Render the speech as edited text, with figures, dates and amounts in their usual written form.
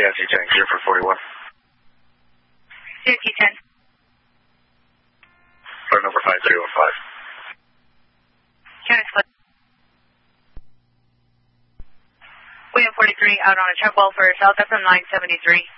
Yankee 10, clear for 41. Yankee 10. Flight number 5315. County Split. William 43 out on a check well for South FM 973.